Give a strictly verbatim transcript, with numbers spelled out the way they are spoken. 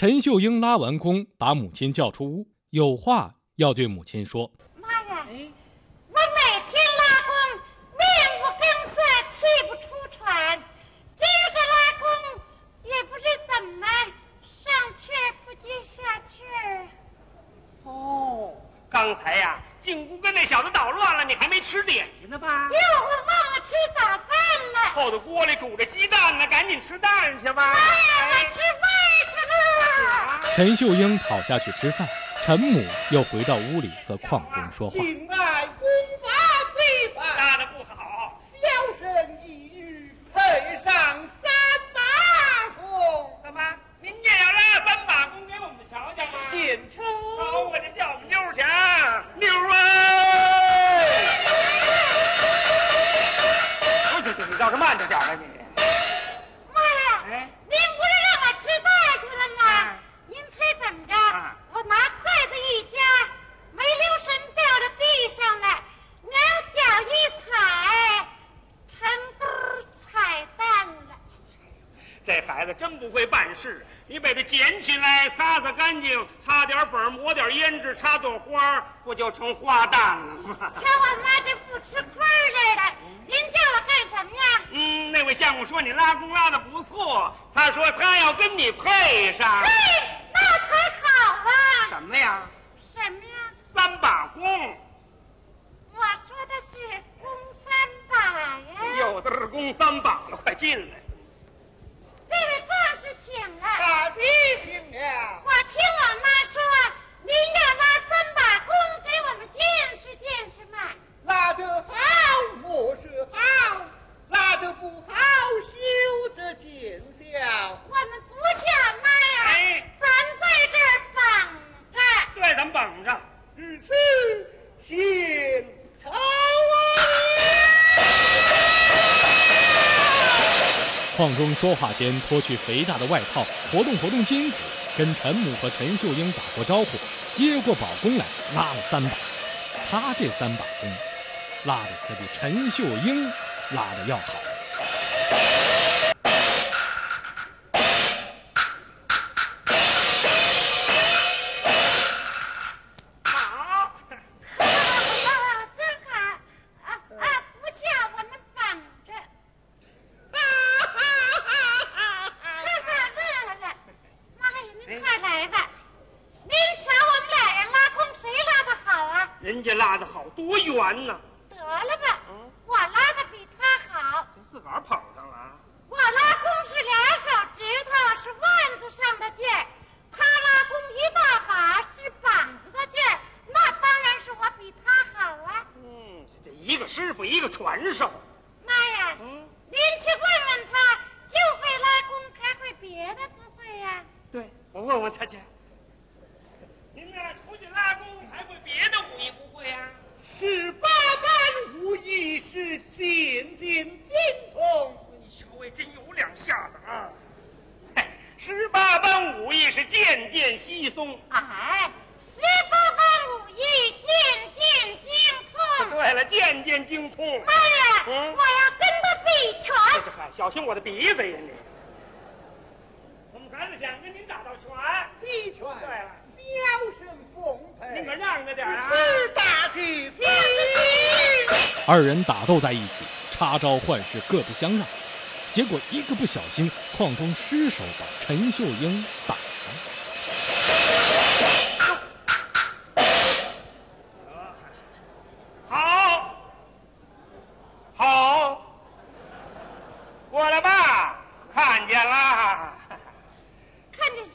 陈秀英拉完弓，把母亲叫出屋，有话要对母亲说。 妈呀，我每天拉弓，面无根色，气不出喘，今儿个拉弓也不知怎么上气儿不接下气儿。 哦，刚才呀、啊，进屋跟那小子捣乱了，你还没吃点心呢吧？ 哟，我忘了吃早饭了。 后头锅里煮着鸡蛋呢，赶紧吃蛋去吧。 妈呀，我吃饭去了。 陈秀英跑下去吃饭，陈母又回到屋里和邝中说话。 敬爱功法最棒， 拉得不好， 小生一语配上三把弓。 怎么？您也要拉三把弓给我们瞧瞧吗？ 献丑。 好，我就叫我们妞儿去啊，妞儿啊！不行，你倒是慢着点吧你。 妈呀！ 哎， 您不是让我吃饭去了吗？ 啊、 您猜怎么着？ 啊、 我拿筷子一夹，没留神掉到地上了，两脚一踩，成堆踩蛋了。 这孩子真不会办事，你把它捡起来，擦擦干净，擦点粉，抹点胭脂，插朵花，不就成花旦了吗？ 瞧我妈这不吃亏似的，您叫我干什么呀？ 嗯，那位相公说你拉弓拉的不错，他说他要跟你配上。 嘿，那才好啊！ 什么呀？ 什么呀？ 三把弓。 我说的是弓三把呀。 有的是弓三把了，快进来。 这位壮士请了。 大弟请了。 我听我妈说，您要拉三把弓给我们见识见识嘛。 拉得好，莫是好；拉得不好，休得见笑。 我们不叫妈呀， 哎， 咱在这儿绑着。 对，咱们绑着。 如此，献丑啊！ 邝中说话间脱去肥大的外套，活动活动筋骨，跟陈母和陈秀英打过招呼，接过宝弓来拉了三把。他这三把弓，拉的可比陈秀英拉的要好。 好， 真好啊啊！不叫我们绑着。哈哈哈哈哈！妈呀，您快来吧！您瞧我们俩人拉弓，谁拉的好啊？ 人家拉的好，多圆呢。 得了吧，我拉的比他好。 自个儿捧上了。 我拉弓是俩手指头，是腕子上的劲儿；他拉弓一大把，是膀子的劲儿。那当然是我比他好啊。 嗯，这一个师傅，一个传授。 妈呀， 嗯， 您去问问他，就会拉弓，还会别的不会呀？ 对，我问问他去。您呢，出去拉弓还会别的武艺不会呀？ 十八般武艺是渐渐精通。 你小位真有两下子啊！嘿，十八般武艺是渐渐稀松。 哎，十八般武艺渐渐精通。 对了，渐渐精通。 妈呀， 嗯我要跟他比拳。 这还小心我的鼻子呀你！我们孩子想跟您打道拳。 比拳。 对了， 小生奉陪。 您可让着点啊！ 是大弟子。 二人打斗在一起，插招换式，各不相让。结果一个不小心，邝中失手把陈秀英打了。 好，好，过来吧，看见了。